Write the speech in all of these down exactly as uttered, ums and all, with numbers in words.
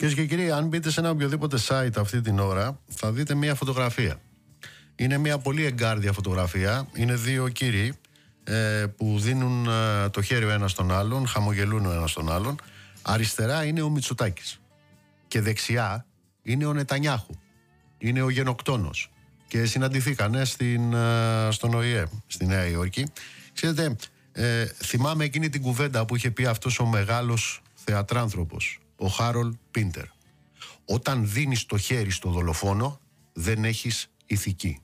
Κυρίες και κύριοι, αν μπείτε σε ένα οποιοδήποτε site αυτή την ώρα, θα δείτε μία φωτογραφία. Είναι μία πολύ εγκάρδια φωτογραφία. Είναι δύο κύριοι ε, που δίνουν ε, το χέρι ο ένας στον άλλον, χαμογελούν ο ένας στον άλλον. Αριστερά είναι ο Μητσοτάκης και δεξιά είναι ο Νετανιάχου. Είναι ο γενοκτόνος. Και συναντηθήκανε στην, ε, στον Ο Ε Ε, στη Νέα Υόρκη. Ξέρετε, ε, θυμάμαι εκείνη την κουβέντα που είχε πει αυτός ο μεγάλος θεατράνθρωπος, ο Χάρολ Πίντερ. Όταν δίνεις το χέρι στο δολοφόνο, δεν έχεις ηθική.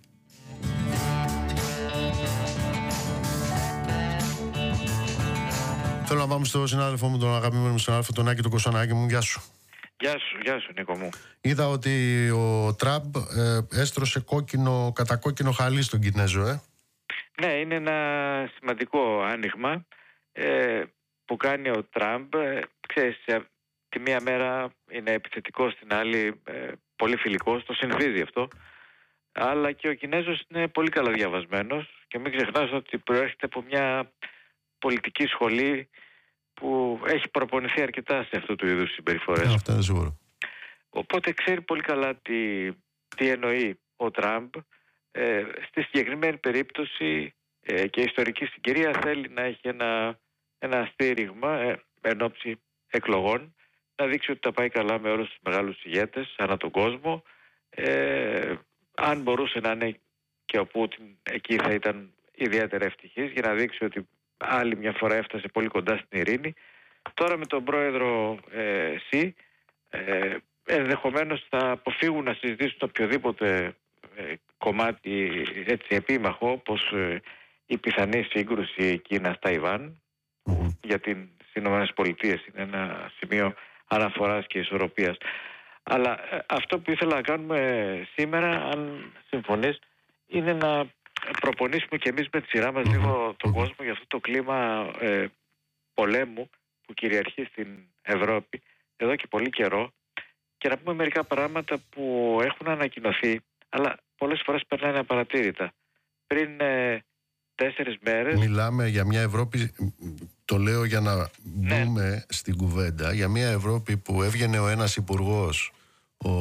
Θέλω να πάμε στο συνάδελφό μου, τον αγαπημένο μου συνάδελφο, τον Άκη τον Κοσονάκη μου. Γεια σου. Γεια σου, γεια σου Νίκο μου. Είδα ότι ο Τραμπ ε, έστρωσε κόκκινο, κατακόκκινο χαλί στον Κινέζο, ε. Ναι, είναι ένα σημαντικό άνοιγμα ε, που κάνει ο Τραμπ. Ε, ξέρεις, τη μία μέρα είναι επιθετικός, την άλλη ε, πολύ φιλικός, το συνηθίζει αυτό. Αλλά και ο Κινέζος είναι πολύ καλά διαβασμένος και μην ξεχνάς ότι προέρχεται από μια πολιτική σχολή που έχει προπονηθεί αρκετά σε αυτού του είδους συμπεριφορές. Ναι, αυτό είναι σίγουρο. Οπότε ξέρει πολύ καλά τι, τι εννοεί ο Τραμπ. Ε, στη συγκεκριμένη περίπτωση ε, και ιστορική συγκυρία θέλει να έχει ένα, ένα στήριγμα ε, εν ώψη εκλογών, να δείξει ότι τα πάει καλά με όλους τους μεγάλους ηγέτες ανά τον κόσμο. Ε, αν μπορούσε να είναι και ο Πούτιν εκεί, θα ήταν ιδιαίτερα ευτυχής, για να δείξει ότι άλλη μια φορά έφτασε πολύ κοντά στην ειρήνη. Τώρα με τον πρόεδρο ε, Σι ε, ενδεχομένως θα αποφύγουν να συζητήσουν οποιοδήποτε ε, κομμάτι έτσι επίμαχο, όπως ε, η πιθανή σύγκρουση Κίνας-Ταϊβάν, που για τις Ηνωμένες Πολιτείες είναι ένα σημείο αναφοράς και ισορροπίας. Αλλά ε, αυτό που ήθελα να κάνουμε σήμερα, αν συμφωνείς, είναι να προπονήσουμε και εμείς με τη σειρά μας λίγο τον κόσμο για αυτό το κλίμα ε, πολέμου που κυριαρχεί στην Ευρώπη εδώ και πολύ καιρό, και να πούμε μερικά πράγματα που έχουν ανακοινωθεί αλλά πολλές φορές περνάνε απαρατήρητα. Πριν ε, τέσσερις μέρες... Μιλάμε για μια Ευρώπη, το λέω για να μπούμε ναι. στην κουβέντα, για μια Ευρώπη που έβγαινε ο ένας υπουργός ο,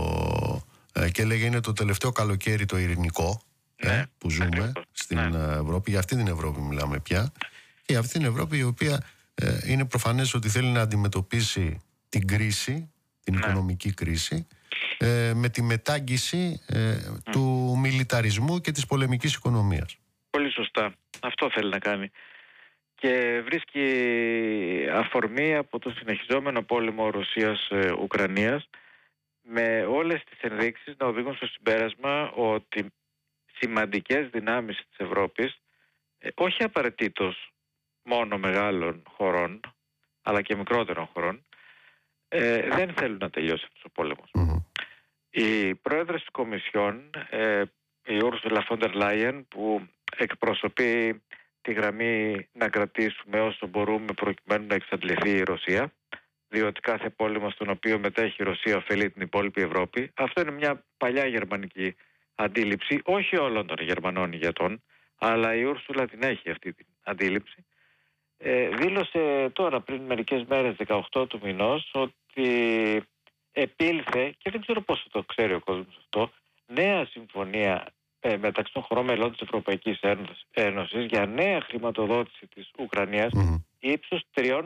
ε, και έλεγε είναι το τελευταίο καλοκαίρι το ειρηνικό, ναι, ε, που ζούμε ακριβώς. στην ναι. Ευρώπη. Για αυτή την Ευρώπη μιλάμε πια. Και για αυτή την Ευρώπη η οποία ε, είναι προφανές ότι θέλει να αντιμετωπίσει την κρίση, την ναι. οικονομική κρίση, ε, με τη μετάγγιση ε, mm. του μιλιταρισμού και της πολεμικής οικονομίας. Πολύ σωστά. Αυτό θέλει να κάνει. Και βρίσκει αφορμή από το συνεχιζόμενο πόλεμο Ρωσίας-Ουκρανίας, με όλες τις ενδείξεις να οδηγούν στο συμπέρασμα ότι σημαντικές δυνάμεις της Ευρώπης, ε, όχι απαραίτητος μόνο μεγάλων χωρών, αλλά και μικρότερων χωρών, ε, δεν θέλουν να τελειώσει αυτός ο πόλεμος. Mm-hmm. Η πρόεδρος της Κομισιόν, ε, η Ursula von der Leyen, που εκπροσωπεί τη γραμμή να κρατήσουμε όσο μπορούμε προκειμένου να εξαντληθεί η Ρωσία, διότι κάθε πόλεμο στον οποίο μετέχει η Ρωσία ωφελεί την υπόλοιπη Ευρώπη. Αυτό είναι μια παλιά γερμανική αντίληψη, όχι όλων των Γερμανών ηγετών, αλλά η Ούρσουλα την έχει αυτή την αντίληψη. Ε, δήλωσε τώρα πριν μερικές μέρες, δεκαοκτώ του μηνός, ότι επήλθε, και δεν ξέρω πόσο το ξέρει ο κόσμος αυτό, νέα συμφωνία ε, μεταξύ των χωρών μελών της Ευρωπαϊκής Ένωσης για νέα χρηματοδότηση της Ουκρανίας mm. ύψους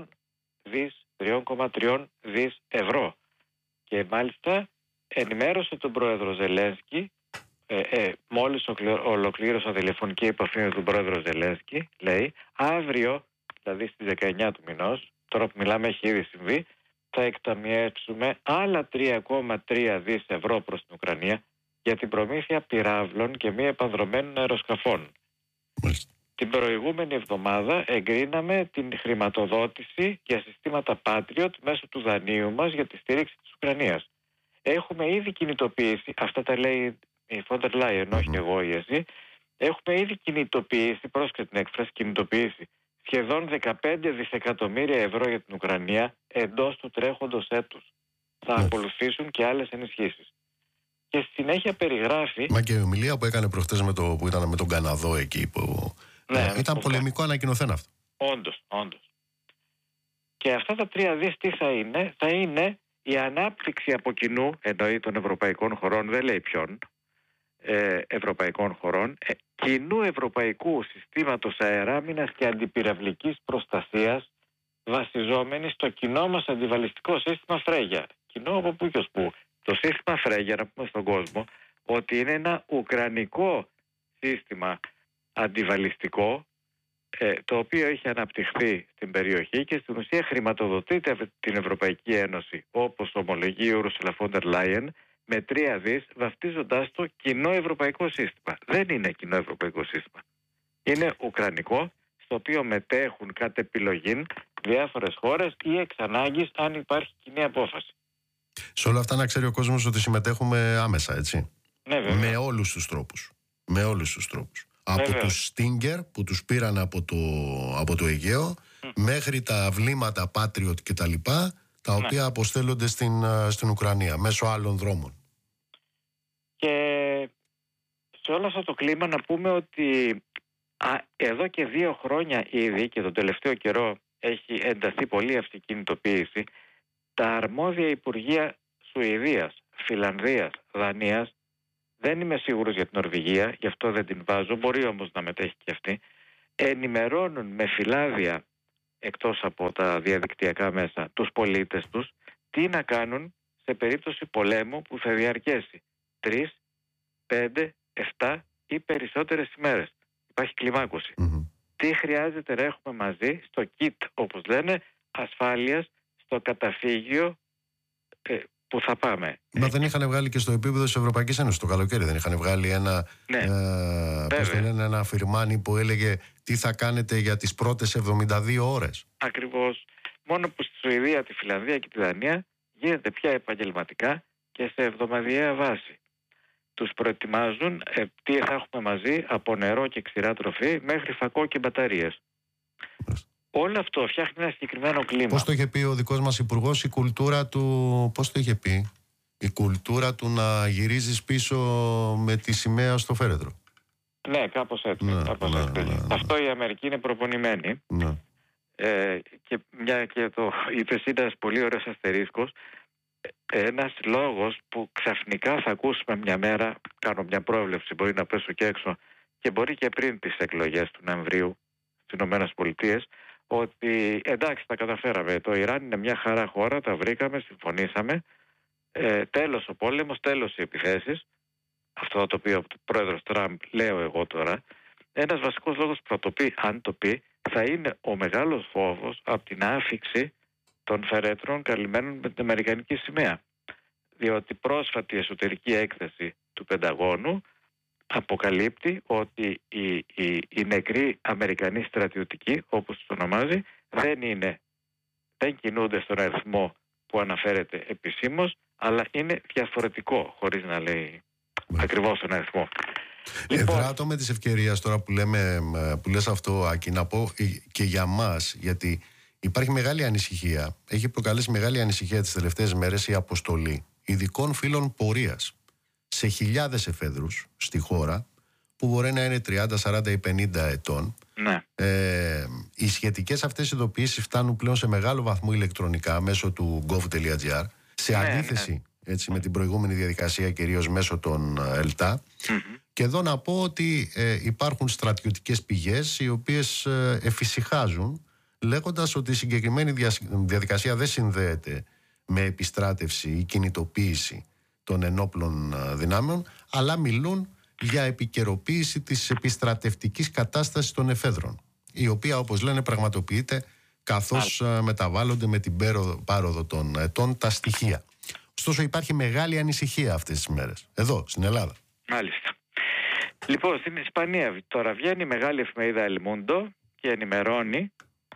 τρία κόμμα τρία δις ευρώ. Και μάλιστα ενημέρωσε τον πρόεδρο Ζελένσκι, ε, ε, μόλις ολοκλήρωσα τηλεφωνική επαφή με τον πρόεδρο Ζελένσκι, λέει, αύριο, δηλαδή στις δεκαεννιά του μηνός, τώρα που μιλάμε έχει ήδη συμβεί, θα εκταμιεύσουμε άλλα τρία κόμμα τρία δις ευρώ προς την Ουκρανία για την προμήθεια πυράβλων και μη επανδρομένων αεροσκαφών. Μάλιστα. Την προηγούμενη εβδομάδα εγκρίναμε την χρηματοδότηση για συστήματα Patriot μέσω του δανείου μας για τη στήριξη της Ουκρανίας. Έχουμε ήδη κινητοποιήσει, αυτά τα λέει η von der Leyen, όχι mm-hmm. εγώ ή εσύ, έχουμε ήδη κινητοποιήσει, πρόσεξε την έκφραση, κινητοποιήσει σχεδόν δεκαπέντε δισεκατομμύρια ευρώ για την Ουκρανία εντός του τρέχοντος έτους. Θα mm. ακολουθήσουν και άλλες ενισχύσεις. Και στη συνέχεια περιγράφει... Μα και η ομιλία που έκανε προχτές με το, που ήταν με τον Καναδό εκεί, που ναι, ε, ήταν πολεμικό ανακοινωθέν αυτό. Όντως, όντως. Και αυτά τα τρία δις τι θα είναι? Θα είναι η ανάπτυξη από κοινού, εννοεί των ευρωπαϊκών χωρών, δεν λέει ποιον, ε, ευρωπαϊκών χωρών, ε, κοινού ευρωπαϊκού συστήματος αεράμινας και αντιπυραυλικής προστασίας βασιζόμενη στο κοινό μας αντιβαλιστικό σύστημα Φρέγια. Κοινό από πού και ως πού. Το σύστημα Φρέγια, να πούμε στον κόσμο, ότι είναι ένα ουκρανικό σύστημα αντιβαλιστικό, ε, το οποίο έχει αναπτυχθεί στην περιοχή και στην ουσία χρηματοδοτείται από την Ευρωπαϊκή Ένωση, όπως ομολογεί η Ursula von der Leyen, με τρία δις, βαφτίζοντάς το κοινό ευρωπαϊκό σύστημα. Δεν είναι κοινό ευρωπαϊκό σύστημα. Είναι ουκρανικό, στο οποίο μετέχουν κατ' επιλογή διάφορες χώρες ή εξ ανάγκης, αν υπάρχει κοινή απόφαση. Σε όλα αυτά να ξέρει ο κόσμος ότι συμμετέχουμε άμεσα, έτσι. Ναι, βέβαια. Με όλους τους τρόπους. Με όλους τους τρόπους. Βέβαια. Από τους Stinger που τους πήραν από το, από το Αιγαίο, mm. μέχρι τα βλήματα Patriot και τα λοιπά, τα ναι. οποία αποστέλλονται στην, στην Ουκρανία, μέσω άλλων δρόμων. Και σε όλο αυτό το κλίμα να πούμε ότι α, εδώ και δύο χρόνια ήδη και τον τελευταίο καιρό έχει ενταθεί πολύ αυτή η κινητοποίηση, τα αρμόδια Υπουργεία Σουηδίας, Φινλανδίας, Δανίας, δεν είμαι σίγουρος για την Νορβηγία, γι' αυτό δεν την βάζω, μπορεί όμως να μετέχει και αυτή, ενημερώνουν με φυλάδια, εκτός από τα διαδικτυακά μέσα, τους πολίτες τους, τι να κάνουν σε περίπτωση πολέμου που θα διαρκέσει τρεις, πέντε, επτά ή περισσότερες ημέρες. Υπάρχει κλιμάκωση. Mm-hmm. Τι χρειάζεται να έχουμε μαζί στο kit, όπως λένε, ασφάλειας, στο καταφύγιο ε, που θα πάμε. Μα δεν είχαν βγάλει και στο επίπεδο της Ευρωπαϊκής Ένωσης το καλοκαίρι, δεν είχαν βγάλει ένα, ναι, ε, πώς το λένε, ένα φιρμάνι που έλεγε τι θα κάνετε για τις πρώτες εβδομήντα δύο ώρες. Ακριβώς. Μόνο που στη Σουηδία, τη Φινλανδία και τη Δανία γίνεται πια επαγγελματικά και σε εβδομαδιαία βάση. Τους προετοιμάζουν ε, τι θα έχουμε μαζί, από νερό και ξηρά τροφή μέχρι φακό και μπαταρίες. Όλο αυτό φτιάχνει ένα συγκεκριμένο κλίμα. Πώς το είχε πει ο δικός μας υπουργός, η κουλτούρα του, πώς το είχε πει, η κουλτούρα του να γυρίζεις πίσω με τη σημαία στο φέρετρο. Ναι, κάπως έτσι. Ναι, κάπως ναι, έτσι. ναι, ναι, ναι. Αυτό η Αμερική είναι προπονημένη. Ναι. Ε, και μια και το είπες, είναι ένας πολύ ωραίος αστερίσκος. Ένας λόγος που ξαφνικά θα ακούσουμε μια μέρα, κάνω μια πρόβλεψη, μπορεί να πέσω και έξω και μπορεί και πριν τις εκλογές του Νοεμβρίου στις Ηνωμένες Πολιτείες, ότι εντάξει τα καταφέραμε, το Ιράν είναι μια χαρά χώρα, τα βρήκαμε, συμφωνήσαμε, ε, τέλος ο πόλεμος, τέλος οι επιθέσεις, αυτό το οποίο ο πρόεδρος Τραμπ λέω εγώ τώρα. Ένας βασικός λόγος που θα το πει, αν το πει, θα είναι ο μεγάλος φόβος από την άφιξη των φερέτρων καλυμμένων με την αμερικανική σημαία. Διότι πρόσφατη εσωτερική έκθεση του Πενταγώνου αποκαλύπτει ότι οι, οι, οι νεκροί Αμερικανοί στρατιωτικοί, όπως τους ονομάζει, δεν είναι, δεν κινούνται στον αριθμό που αναφέρεται επισήμως, αλλά είναι διαφορετικό, χωρίς να λέει yeah. ακριβώς τον αριθμό. Εδράτω με τις ευκαιρίες τώρα που, λέμε, που λες αυτό, Άκη, να πω και για μας, γιατί υπάρχει μεγάλη ανησυχία, έχει προκαλέσει μεγάλη ανησυχία τις τελευταίες μέρες η αποστολή ειδικών φύλων πορείας σε χιλιάδες εφέδρους στη χώρα, που μπορεί να είναι τριάντα, σαράντα ή πενήντα ετών. Ναι. Ε, οι σχετικές αυτές ειδοποιήσεις φτάνουν πλέον σε μεγάλο βαθμό ηλεκτρονικά μέσω του gov.gr, σε ναι, αντίθεση ναι. έτσι, με την προηγούμενη διαδικασία, κυρίως μέσω των ΕΛΤΑ. Mm-hmm. Και εδώ να πω ότι ε, υπάρχουν στρατιωτικές πηγές οι οποίες ε, εφησυχάζουν, λέγοντας ότι η συγκεκριμένη διαδικασία δεν συνδέεται με επιστράτευση ή κινητοποίηση των ενόπλων δυνάμεων, αλλά μιλούν για επικαιροποίηση της επιστρατευτικής κατάστασης των εφέδρων, η οποία, όπως λένε, πραγματοποιείται καθώς Άρα. μεταβάλλονται με την πάροδο των ετών τα στοιχεία. Ωστόσο υπάρχει μεγάλη ανησυχία αυτές τις μέρες, εδώ στην Ελλάδα. Μάλιστα. Λοιπόν, στην Ισπανία τώρα βγαίνει η μεγάλη εφημερίδα El Mundo και ενημερώνει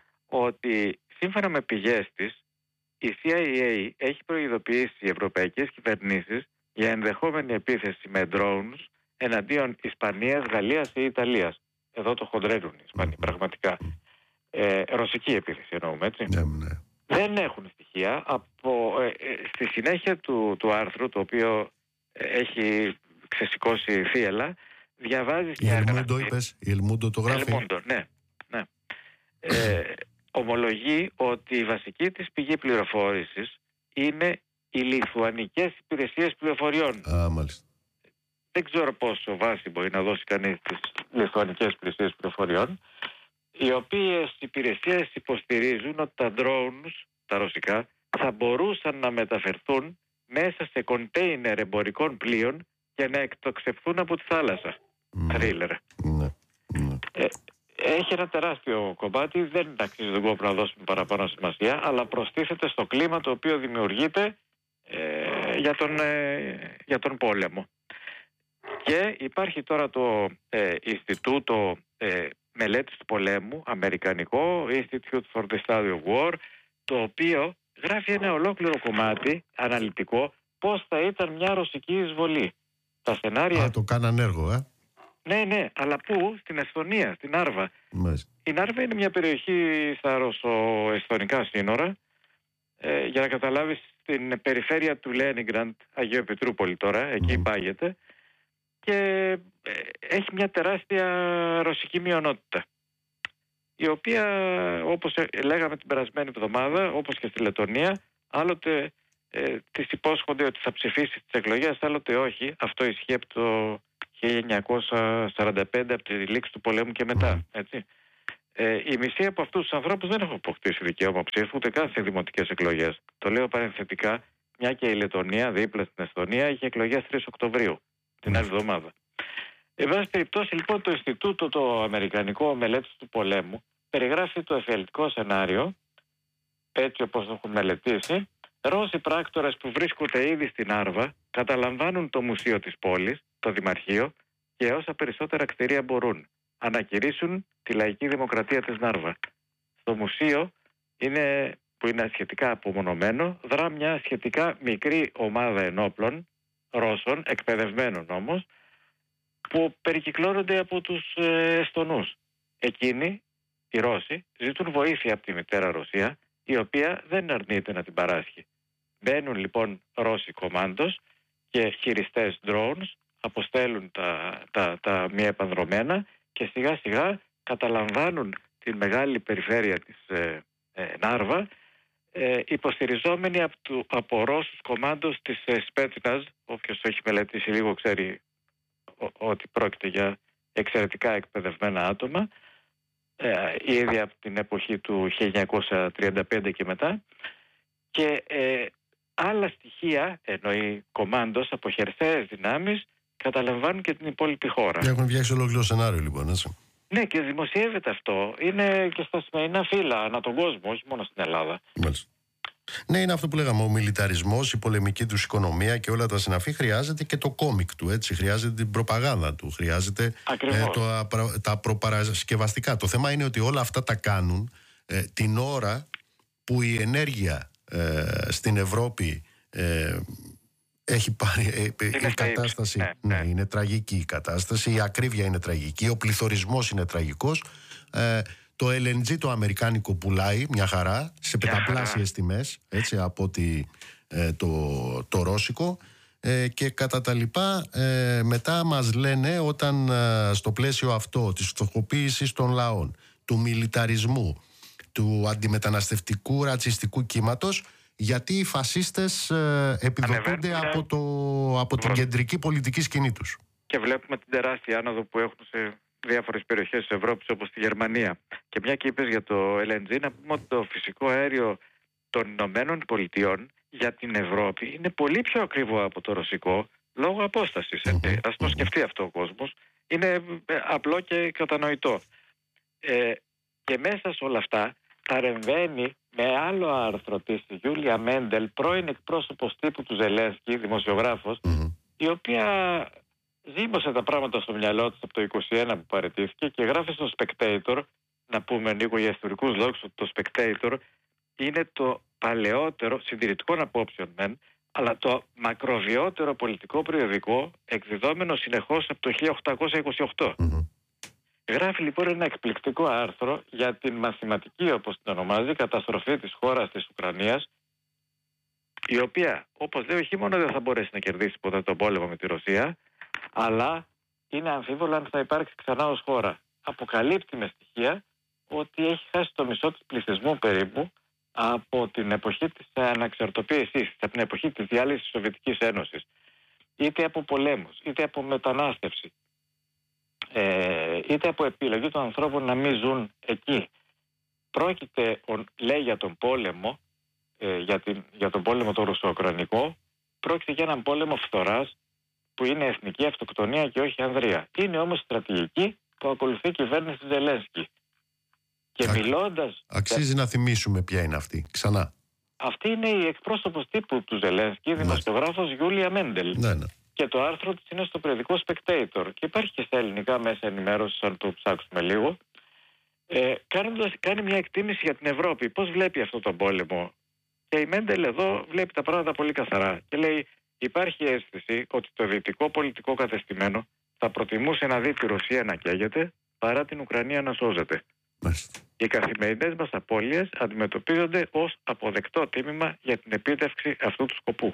ότι σύμφωνα με πηγές της, η σι άι έι έχει προειδοποιήσει οι ευρωπαϊκές κυβερνήσεις για ενδεχόμενη επίθεση με drones εναντίον Ισπανίας, Γαλλίας ή Ιταλίας. Εδώ το χοντρένουν οι Ισπανοί, πραγματικά. Ε, ρωσική επίθεση εννοούμε, έτσι. Ναι, ναι. Δεν έχουν στοιχεία. Από, ε, ε, στη συνέχεια του, του άρθρου, το οποίο ε, έχει ξεσηκώσει θύελλα, διαβάζεις... Η Ελμούντο είπες, η Ελμούντο το γράφει. Ελμούντο, ναι. ναι. Ε, ομολογεί ότι η βασική της πηγή πληροφόρησης είναι οι λιθουανικές υπηρεσίες πληροφοριών. Α, μάλιστα. Δεν ξέρω πόσο βάση μπορεί να δώσει κανείς τις λιθουανικές υπηρεσίες πληροφοριών, οι οποίες υπηρεσίες υποστηρίζουν ότι τα drones, τα ρωσικά, θα μπορούσαν να μεταφερθούν μέσα σε κοντέινερ εμπορικών πλοίων και να εκτοξευθούν από τη θάλασσα. Θρίλερ. Mm. Ναι. Ναι. Ε, έχει ένα τεράστιο κομμάτι, δεν αξίζει τον κόπο να δώσουμε παραπάνω σημασία, αλλά προστίθεται στο κλίμα το οποίο δημιουργείται ε, για, τον, ε, για τον πόλεμο. Και υπάρχει τώρα το ε, Ινστιτούτο ε, Μελέτης του Πολέμου, αμερικανικό, Institute for the Study of War, το οποίο γράφει ένα ολόκληρο κομμάτι αναλυτικό πώς θα ήταν μια ρωσική εισβολή. Τα σενάρια... Α, το κάναν έργο, ε. Ναι, ναι, αλλά πού? Στην Εσθονία, στην Άρβα. Μάλιστα. Η Νάρβα είναι μια περιοχή στα ρωσο-εσθονικά σύνορα. Ε, για να καταλάβεις, στην περιφέρεια του Λένιγκραντ, Αγίου Πετρούπολη τώρα, εκεί mm. πάγεται, και ε, έχει μια τεράστια ρωσική μειονότητα, η οποία, όπως λέγαμε την περασμένη εβδομάδα, όπως και στη Λετωνία, άλλοτε ε, της υπόσχονται ότι θα ψηφίσει στις εκλογές, άλλοτε όχι. Αυτό ισχύει από το χίλια εννιακόσια σαράντα πέντε, από τη λήξη του πολέμου και μετά, έτσι. Ε, η μισή από αυτούς τους ανθρώπους δεν έχουν αποκτήσει δικαίωμα ψήφου ούτε καν σε δημοτικές εκλογές. Το λέω παρενθετικά, μια και η Λετωνία δίπλα στην Εσθονία είχε εκλογές τρεις Οκτωβρίου, την άλλη εβδομάδα. Εν πάση περιπτώσει, λοιπόν, το Ινστιτούτο το Αμερικανικό Μελέτης του Πολέμου περιγράφει το εφιαλτικό σενάριο, έτσι όπως το έχουν μελετήσει. Ρώσοι πράκτορες που βρίσκονται ήδη στην Άρβα καταλαμβάνουν το μουσείο της πόλης, το Δημαρχείο, και όσα περισσότερα κτηρία μπορούν. Ανακηρύσουν τη λαϊκή δημοκρατία της Νάρβα. Στο μουσείο, είναι, που είναι σχετικά απομονωμένο, δρά μια σχετικά μικρή ομάδα ενόπλων, Ρώσων, εκπαιδευμένων όμως, που περικυκλώνονται από τους ε, Εστονούς. Εκείνοι, οι Ρώσοι, ζητούν βοήθεια από τη μητέρα Ρωσία, η οποία δεν αρνείται να την παράσχει. Μπαίνουν λοιπόν Ρώσοι κομάντος και χειριστές drones, αποστέλουν τα, τα, τα μη επανδρομένα και σιγά σιγά καταλαμβάνουν την μεγάλη περιφέρεια της ε, ε, Νάρβα, ε, υποστηριζόμενοι από, του, από Ρώσους κομάντος της ε, Σπέτσιναζ. Όποιος έχει μελετήσει λίγο ξέρει ο, ότι πρόκειται για εξαιρετικά εκπαιδευμένα άτομα, ε, ήδη από την εποχή του χίλια εννιακόσια τριάντα πέντε και μετά, και ε, άλλα στοιχεία, εννοεί κομάντος από χερσαίες δυνάμεις, καταλαμβάνουν και την υπόλοιπη χώρα. Έχουν φτιάξει ολόκληρο σενάριο, λοιπόν, έτσι. Ναι, και δημοσιεύεται αυτό. Είναι και στα σημερινά φύλλα ανά τον κόσμο, όχι μόνο στην Ελλάδα. Μάλιστα. Ναι, είναι αυτό που λέγαμε. Ο μιλιταρισμός, η πολεμική του οικονομία και όλα τα συναφή, χρειάζεται και το κόμικ του, έτσι. Χρειάζεται την προπαγάνδα του. Χρειάζεται ε, το, τα προπαρασκευαστικά. Το θέμα είναι ότι όλα αυτά τα κάνουν ε, την ώρα που η ενέργεια ε, στην Ευρώπη ε, έχει πάρει. Ε, η κατάσταση ναι, ναι. Ναι, είναι τραγική η κατάσταση. Η ακρίβεια είναι τραγική. Ο πληθωρισμός είναι τραγικός. Ε, Το ελ εν τζι το αμερικάνικο πουλάει μια χαρά σε πενταπλάσιες τιμές, έτσι, από ότι, ε, το, το ρώσικο, ε, και κατά τα λοιπά ε, μετά μας λένε όταν ε, στο πλαίσιο αυτό της φτωχοποίησης των λαών, του μιλιταρισμού, του αντιμεταναστευτικού ρατσιστικού κύματος, γιατί οι φασίστες ε, επιδοτούνται από, το, από την κεντρική πολιτική σκηνή τους. Και βλέπουμε την τεράστια άνοδο που έχουν σε διάφορες περιοχές της Ευρώπης, όπως τη Γερμανία. Και μια και είπες για το ελ εν τζι, να πούμε ότι το φυσικό αέριο των Ηνωμένων Πολιτειών για την Ευρώπη είναι πολύ πιο ακριβό από το ρωσικό, λόγω απόστασης. Mm-hmm. Ας το σκεφτεί αυτό ο κόσμος. Είναι απλό και κατανοητό. Ε, και μέσα σε όλα αυτά παρεμβαίνει με άλλο άρθρο της Γιούλια Μέντελ, πρώην εκπρόσωπος τύπου του Ζελένσκι, δημοσιογράφος, mm-hmm. η οποία ζήμωσε τα πράγματα στο μυαλό της από το είκοσι ένα που παραιτήθηκε και γράφει στο Spectator, να πούμε λίγο για ιστορικούς λόγους, ότι το Spectator είναι το παλαιότερο, συντηρητικών απόψεων μεν, αλλά το μακροβιότερο πολιτικό περιοδικό, εκδιδόμενο συνεχώς από το χίλια οκτακόσια είκοσι οκτώ. Mm-hmm. Γράφει λοιπόν ένα εκπληκτικό άρθρο για την μαθηματική, όπως την ονομάζει, καταστροφή της χώρας της Ουκρανίας, η οποία, όπως λέει, όχι μόνο δεν θα μπορέσει να κερδίσει ποτέ τον πόλεμο με τη Ρωσία, αλλά είναι αμφίβολο αν θα υπάρξει ξανά ως χώρα. Αποκαλύπτει με στοιχεία ότι έχει χάσει το μισό της πληθυσμού περίπου από την εποχή της αναξαρτοποίησης, από την εποχή της διάλυσης της Σοβιετικής Ένωσης, είτε από πολέμους, είτε από μετανάστευση, ε, είτε από επιλογή των ανθρώπων να μην ζουν εκεί. Πρόκειται, λέει, για τον πόλεμο, ε, για, την, για τον πόλεμο το ρουσο-ουκρανικό, πρόκειται για έναν πόλεμο φθοράς που είναι εθνική αυτοκτονία και όχι ανδρεία. Είναι όμως στρατηγική που ακολουθεί η κυβέρνηση Ζελένσκι. Και Α, μιλώντας... Αξίζει να θυμίσουμε ποια είναι αυτή, ξανά. Αυτή είναι η εκπρόσωπος τύπου του Ζελένσκι, η δημοσιογράφος Γιούλια Μέντελ. Ναι, ναι. Και το άρθρο της είναι στο περιοδικό Spectator. Και υπάρχει και στα ελληνικά μέσα ενημέρωσης, αν το ψάξουμε λίγο. Ε, κάνοντας, κάνει μια εκτίμηση για την Ευρώπη. Πώς βλέπει αυτό τον πόλεμο. Και η Μέντελ εδώ βλέπει τα πράγματα πολύ καθαρά. Και λέει, υπάρχει αίσθηση ότι το δυτικό πολιτικό κατεστημένο θα προτιμούσε να δει τη Ρωσία να καίγεται παρά την Ουκρανία να σώζεται. Μάλιστα. Οι καθημερινές μας απώλειες αντιμετωπίζονται ως αποδεκτό τίμημα για την επίτευξη αυτού του σκοπού.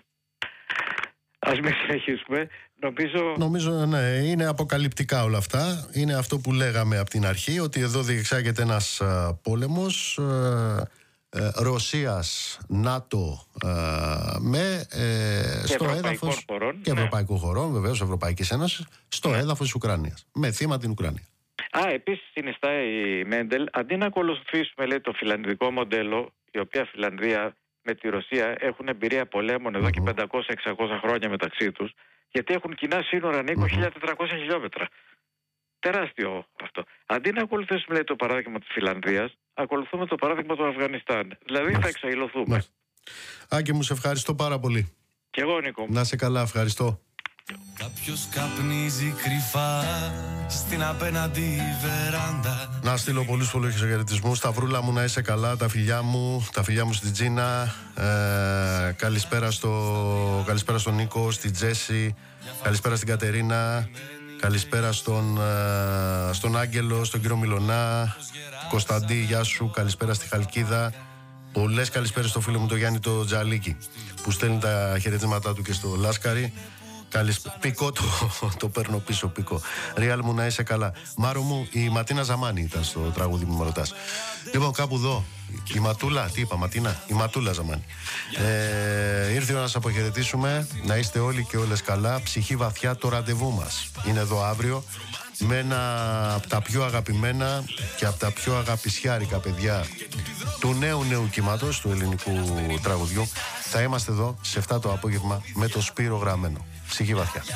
Ας μην συνεχίσουμε. Νομίζω... Νομίζω, ναι, είναι αποκαλυπτικά όλα αυτά. Είναι αυτό που λέγαμε από την αρχή, ότι εδώ διεξάγεται ένας α, πόλεμος α, ε, Ρωσίας, ΝΑΤΟ α, με ε, στο έδαφος χωρών, και ναι. ευρωπαϊκών χωρών, βεβαίως Ευρωπαϊκής Ένωσης, στο ναι. έδαφος της Ουκρανίας, με θύμα την Ουκρανία. Α, επίσης συνιστά η Μέντελ, αντί να ακολουθήσουμε, λέει, το φιλανδικό μοντέλο, η οποία Φιλανδία με τη Ρωσία έχουν εμπειρία πολέμων εδώ mm-hmm. και πεντακόσια εξακόσια χρόνια μεταξύ τους, γιατί έχουν κοινά σύνορα Νίκο mm-hmm. χίλια τετρακόσια χιλιόμετρα. Τεράστιο αυτό. Αντί να ακολουθήσουμε, λέει, το παράδειγμα της Φιλανδίας, ακολουθούμε το παράδειγμα του Αφγανιστάν. Δηλαδή θα εξαϊλωθούμε. Άκη μου, σε ευχαριστώ πάρα πολύ. Και εγώ, Νίκο. Να σε καλά, ευχαριστώ. Κάποιος καπνίζει κρυφά στην απέναντι βεράντα. Να στείλω πολλούς πολλούς χαιρετισμούς. Σταυρούλα μου, να είσαι καλά. Τα φιλιά μου, τα φιλιά μου στην Τζίνα. ε, καλησπέρα, στο, καλησπέρα στον Νίκο, στην Τζέσι. Καλησπέρα στην Κατερίνα. Καλησπέρα στον, ε, στον Άγγελο, στον κύριο Μιλωνά. Κωνσταντή, γεια σου. Καλησπέρα στη Χαλκίδα. Πολλές καλησπέρες στο φίλο μου το Γιάννη το Τζαλίκη, που στέλνει τα χαιρετίσματά του και στο Λάσκαρη. Καλησπέρα. Πικό το, το παίρνω πίσω, Πικό. Ριάλ μου, να είσαι καλά. Μάρο μου, η Ματίνα Ζαμάνη ήταν στο τραγούδι που με ρωτάς. Λοιπόν, κάπου εδώ. Η Ματούλα, τι είπα, Ματίνα, η Ματούλα Ζαμάνη. Ε, ήρθε η ώρα να σας αποχαιρετήσουμε. Να είστε όλοι και όλες καλά. Ψυχή βαθιά, το ραντεβού μας είναι εδώ αύριο με ένα από τα πιο αγαπημένα και από τα πιο αγαπησιάρικα παιδιά του νέου νέου κύματος του ελληνικού τραγουδιού. Θα είμαστε εδώ σε εφτά το απόγευμα με το Σπύρο Γραμμένο. Ψυχή βαθιά.